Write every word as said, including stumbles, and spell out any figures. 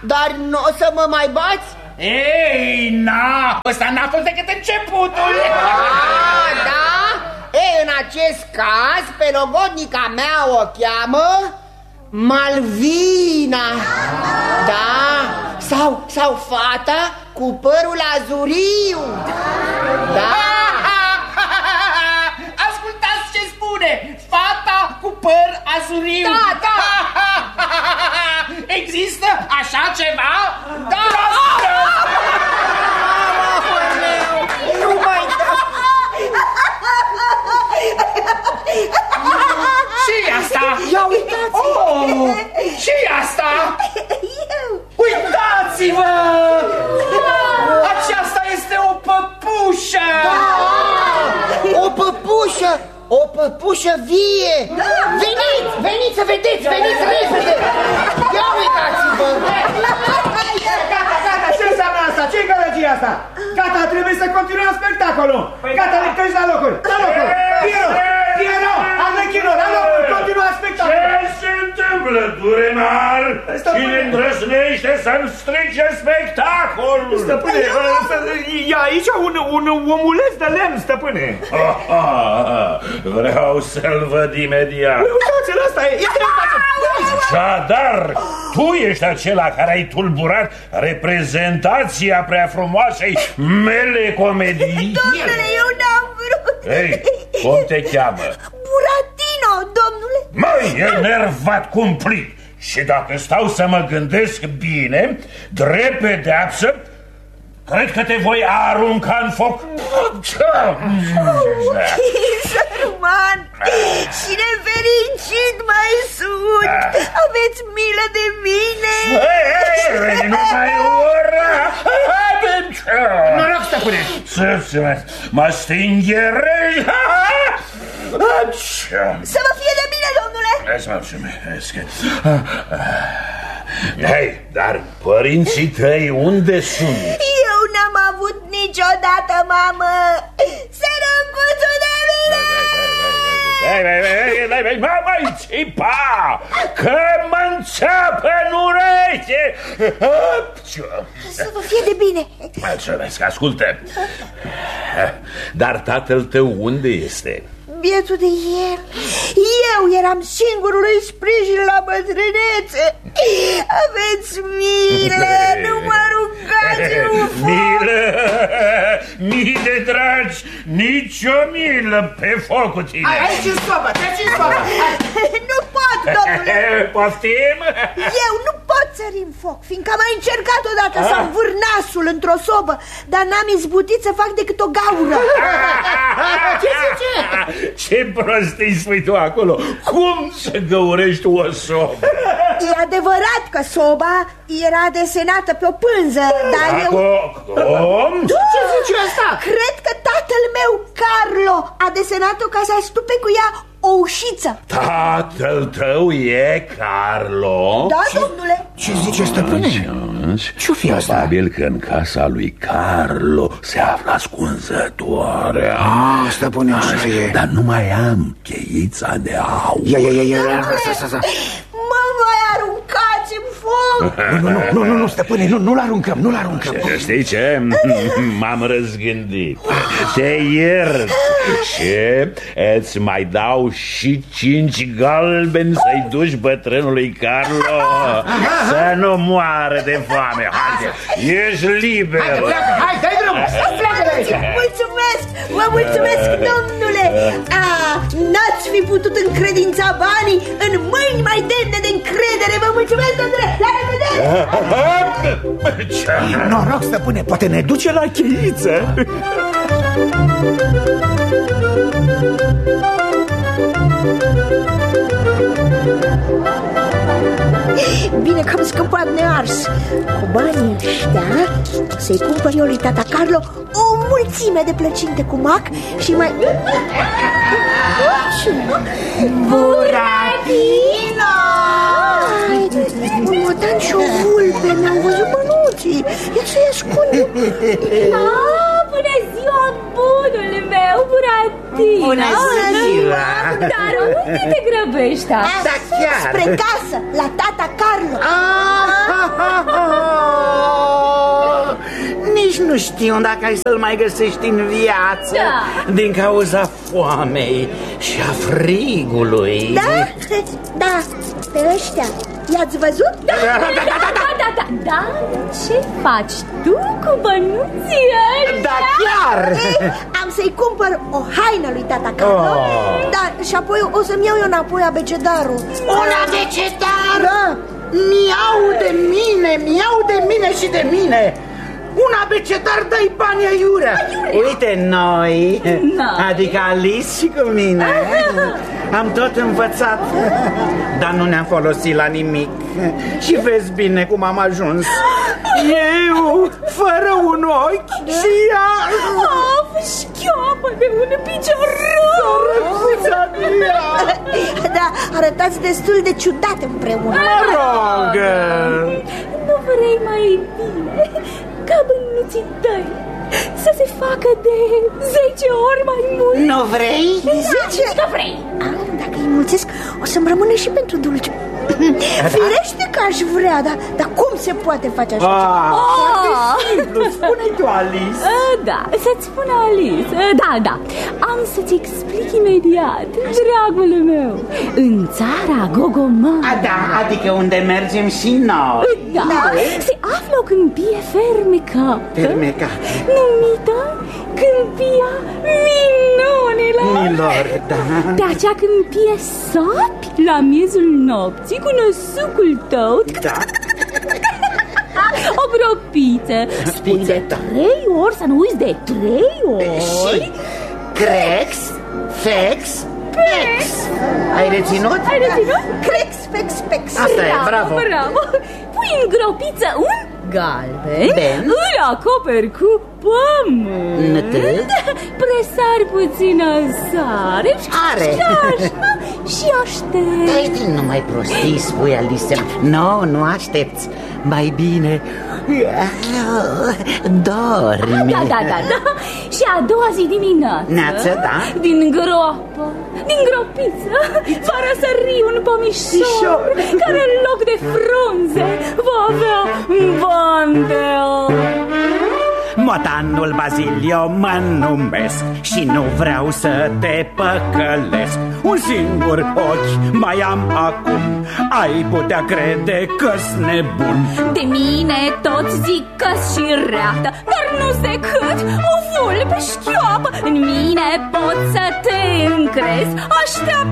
dar nu o să mă mai bați? Ei, na, ăsta n-a fost decât începutul. Ah, da? Ei, în acest caz, pe logodnica mea o cheamă Malvina. Da? Sau, sau fata cu părul azuriu. Da? Ascultați ce spune, fata cu păr azuriu. Da, da. Există așa ceva? Da. Nu mai da. Și asta? Ia uitați! Oh, și asta? Eu! Uitați-vă! Aceasta este o păpușă! Da! O păpușă! O păpușă vie! Da. Veniți! Veniți să vedeți! Veniți repede! Ia uitați-vă! Gata, gata! Ce înseamnă asta? Ce-i gălăgia asta? Gata, trebuie să continuăm spectacolul! Gata, lectăți la locuri! La locuri! Piero! Piero! Arlechino! La locuri! Continuăm spectacolul! Ce se întâmplă, Durenar? Cine îndrăznește să-mi strice spectacolul? Stăpâne, e aici un, un omuleț de lemn, stăpâne! Vreau să-l văd imediat. Uitați-l, ăsta e! Așadar, tu ești acela care ai tulburat reprezentația prea frumoasei mele comedii? Domnule, eu n-am vrut. Ei, cum te cheamă? Buratino, domnule. Măi, enervat cumplit. Și dacă stau să mă gândesc bine, drept pedeapsă, cred că te voi arunca în foc. Sărman și nefericit mai sunt. Aveți milă de mine. Ei, nu mai ura. Noroc, stăpâne. Să mă stingherești. Să vă fie de bine, domnule. Să mă mulțumesc. Hei, dar părinții tăi unde sunt? Eu n-am avut niciodată mamă. Sărăcuțul de mine! Mă mai țipa, că mă înțeapă în ureche. Să vă fie de bine. Mulțumesc, ascultă. Dar tatăl tău unde este? Bietul de el. Eu eram singurului sprijin la bătrânețe. Aveți milă, nu mă rugați. Milă, mii de dragi, nicio milă pe focul tine. Aici în sobă, treci în sobă. Nu pot, domnule. Poftim? Eu nu pot sări în foc, fiindcă am mai încercat odată să învâr nasul într-o sobă, dar n-am izbutit să fac decât o gaură. Ce zice? Ce prostii spui tu acolo? Cum să găurești o sobă? E adevărat că soba era desenată pe o pânză, dar eu... Cum? Ce zice asta? Cred că tatăl meu, Carlo, a desenat-o ca să astupe cu ea o ușiță. Tatăl tău e Carlo? Da, domnule. Ce zice, stăpâne? Ce-o fi asta? Probabil că în casa lui Carlo se află ascunzătoarea. Ah, stăpâne, așa e. Dar nu mai am cheița de aur. Ia, ia, ia, ia, ia. Mă mai aruncați în foc. Nu, nu, nu, nu, nu, stăpâne, nu, nu-l aruncăm, nu-l aruncăm. Știi ce? M-am răzgândit. Te iert și îți mai dau și cinci galbeni să-i duci bătrânului Carlo să nu moară de foame. Haide, ești liber. Hai, pleacă, hai, dai drumul, pleacă de aici. Mulțumesc, vă mulțumesc, domnule. N-ați fi putut încredința banii în mâini mai demne de încredere. Vă mulțumesc, domnule, la revedere. Noroc, stăpâne, poate ne duce la cheiță. Bine că am scăpat nears. Cu banii ăștia să-i cumpăr eu lui tata Carlo o mulțime de plăcinte cu mac și mai... Buratino! Un motan și o vulpe mi-au văzut bănuții. Ia să-i ascund. Ah, bună ziua, bunul meu, Buratino! Bună ziua! Dar unde te grăbești așa? Da, chiar. Spre casă, la tata Carlo. Ah, ah, ah, ah. Nici nu știu dacă ai să-l mai găsești în viață. Da. Din cauza foamei și a frigului. Da? Da, pe ăștia i-ați văzut? Da, da, da, da, da, da, da. Dar ce faci tu cu bănuții ăștia? Da, chiar. Ei, am să-i cumpăr o haină lui tata Carlo. Oh. Da, și apoi o să-mi iau eu înapoi abecedarul. Un abecedar? Da. Mi-au de mine, mi-au de mine și de mine. Un abecedar, dai bani aiurea. Uite, noi, Noi. adică Alice și cu mine, am tot învățat, dar nu ne-am folosit la nimic. Și vezi bine cum am ajuns. Eu, fără un ochi și ea. Of, șchioapă de un picior rău. Da, arătați destul de ciudat împreună. Mă rog. Nu vrei mai bine ca bănuții tăi să se facă de zece ori mai mult? Nu vrei? Zice? Că vrei. Ah, dacă îi mulțesc, o să-mi rămână și pentru dulce. Firește că aș vrea, dar, dar cum se poate face așa ceva? Ah, foarte Ah. simplu, spune-i tu, Alice. Ah, da, să-ți spun Alice. Ah, Da, da, am să-ți explic imediat, dragul meu. În țara Gogomar, A, da, adică unde mergem și noi. da, se află o câmpie fermecată, Fermecată. numită Câmpia Minunilor. Milor, da. De acea câmpie sapi la miezul nopții cu năsucul tău, Da. o gropiță. Spui de Da. trei ori, să nu uiți de trei ori. Și Crex, Fex, Pex. Ai reținut? Ai reținut? Crex, pex, pex. Asta e, bravo. Bravo. Pui în gropiță un galben, Ben. îl acoperi cu pământ, Nătât. presari puțină sare Are. și așa, și aștept. Dai, nu mai prostii, spui Alice. Nu, nu aștepți. Mai bine dormi. Da, da, da, da. Și a doua zi dimineață, Neață, da. din groapă, din gropiță, va răsări un pomișor care în loc de frunze va avea bandel. Motanul Bazilio mă numesc și nu vreau să te păcălesc. Un singur ochi mai am acum, ai putea crede că-s nebun. De mine toți zic că-s și reată, dar nu-s decât o vulpe șchioapă. În mine poți să te încrezi, așteaptă